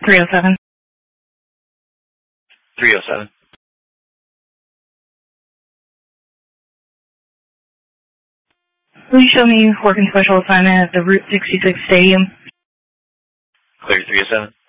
307. 307. Will you show me working special assignment at the Route 66 Stadium? Clear 307.